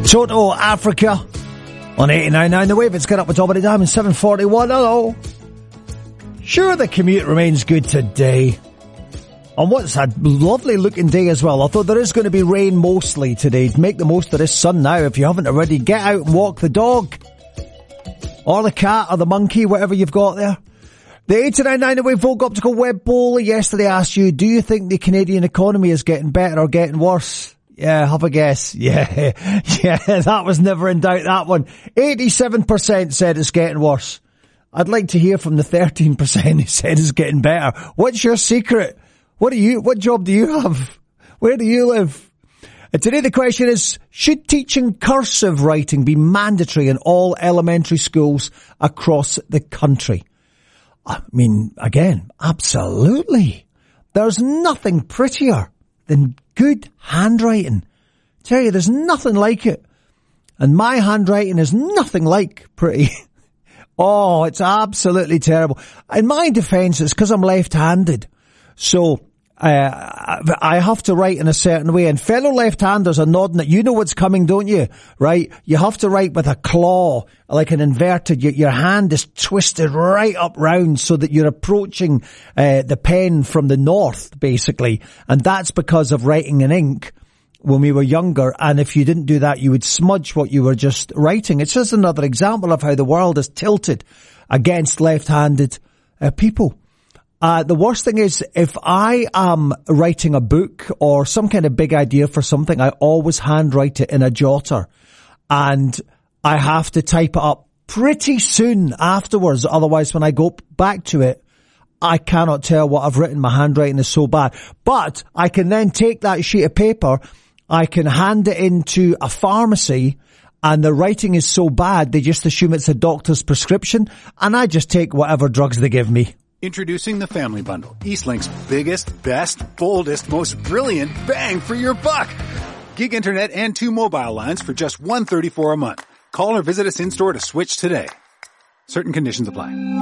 Toto Africa on 89.9 The Wave. It's got up with top of the diamond, 7:41. Hello. Sure, the commute remains good today. On what's a lovely looking day as well. Although there is going to be rain mostly today. Make the most of this sun now. If you haven't already, get out and walk the dog. Or the cat or the monkey, whatever you've got there. The 89.9 The Wave Vogue Optical Web Poll yesterday asked you, do you think the Canadian economy is getting better or getting worse? Yeah, have a guess. Yeah, that was never in doubt, that one. 87% said it's getting worse. I'd like to hear from the 13% who said it's getting better. What's your secret? What job do you have? Where do you live? And today the question is, should teaching cursive writing be mandatory in all elementary schools across the country? I mean, again, absolutely. There's nothing prettier than good handwriting. Tell you, there's nothing like it. And my handwriting is nothing like pretty. Oh, it's absolutely terrible. In my defense, it's because I'm left-handed. So, I have to write in a certain way, and fellow left-handers are nodding at, you know what's coming, don't you? Right? You have to write with a claw, like an inverted, your hand is twisted right up round so that you're approaching, the pen from the north, basically. And that's because of writing in ink when we were younger. And if you didn't do that, you would smudge what you were just writing. It's just another example of how the world is tilted against left-handed, people. The worst thing is, if I am writing a book or some kind of big idea for something, I always handwrite it in a jotter, and I have to type it up pretty soon afterwards. Otherwise, when I go back to it, I cannot tell what I've written. My handwriting is so bad. But I can then take that sheet of paper, I can hand it into a pharmacy, and the writing is so bad, they just assume it's a doctor's prescription, and I just take whatever drugs they give me. Introducing the Family Bundle, Eastlink's biggest, best, boldest, most brilliant bang for your buck. Gig internet and 2 mobile lines for just $134 a month. Call or visit us in-store to switch today. Certain conditions apply.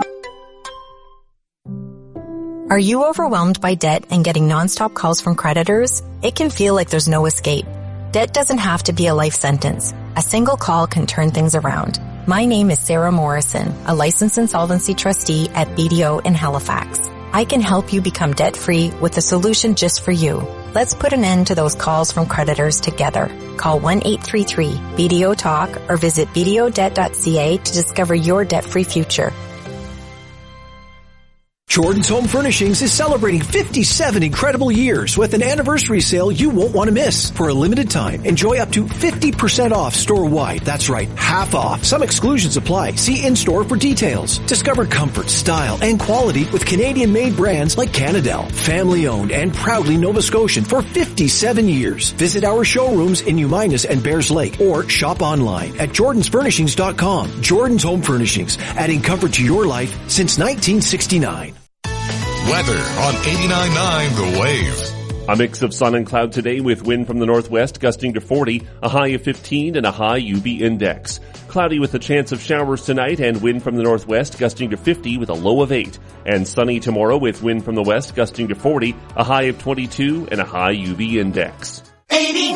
Are you overwhelmed by debt and getting nonstop calls from creditors? It can feel like there's no escape. Debt doesn't have to be a life sentence. A single call can turn things around. My name is Sarah Morrison, a licensed insolvency trustee at BDO in Halifax. I can help you become debt-free with a solution just for you. Let's put an end to those calls from creditors together. Call 1-833-BDO-TALK or visit bdodebt.ca to discover your debt-free future. Jordan's Home Furnishings is celebrating 57 incredible years with an anniversary sale you won't want to miss. For a limited time, enjoy up to 50% off store-wide. That's right, half off. Some exclusions apply. See in-store for details. Discover comfort, style, and quality with Canadian-made brands like Canadel. Family-owned and proudly Nova Scotian for 57 years. Visit our showrooms in Uminas and Bears Lake or shop online at jordansfurnishings.com. Jordan's Home Furnishings, adding comfort to your life since 1969. Weather on 89.9 The Wave. A mix of sun and cloud today with wind from the northwest gusting to 40, a high of 15 and a high UV index. Cloudy with a chance of showers tonight and wind from the northwest gusting to 50 with a low of 8. And sunny tomorrow with wind from the west gusting to 40, a high of 22 and a high UV index.